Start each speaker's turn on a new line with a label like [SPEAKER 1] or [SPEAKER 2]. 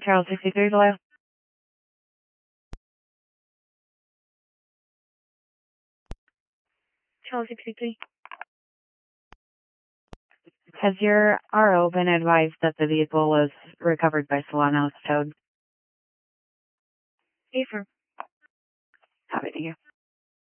[SPEAKER 1] Charles 63 loyal. Charles 63. Has your RO been advised that the vehicle was recovered by Solano towed? Affirm. Happy to hear.